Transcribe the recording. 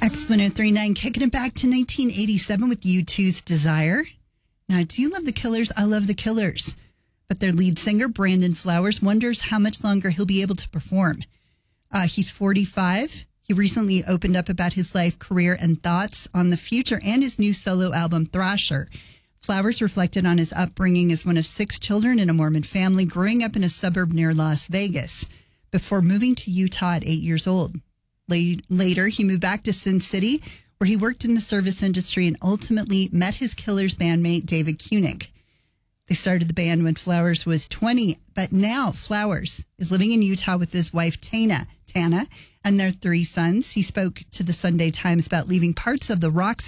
X1039, kicking it back to 1987 with U2's Desire. Now, do you love the Killers? I love the Killers. But their lead singer, Brandon Flowers, wonders how much longer he'll be able to perform. He's 45. He recently opened up about his life, career, and thoughts on the future and his new solo album, Thrasher. Flowers reflected on his upbringing as one of 6 children in a Mormon family, growing up in a suburb near Las Vegas, before moving to Utah at 8 years old. Later, he moved back to Sin City, where he worked in the service industry and ultimately met his Killers bandmate, David Koenig. They started the band when Flowers was 20, but now Flowers is living in Utah with his wife, Tana, and their 3 sons. He spoke to the Sunday Times about leaving parts of the rock